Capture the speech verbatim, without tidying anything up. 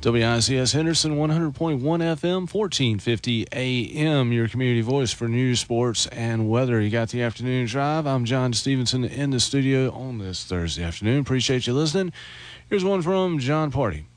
W I C S Henderson, one hundred point one F M, fourteen fifty A M, your community voice for news, sports, and weather. You got the afternoon drive. I'm John Stevenson in the studio on this Thursday afternoon. Appreciate you listening. Here's one from John Party.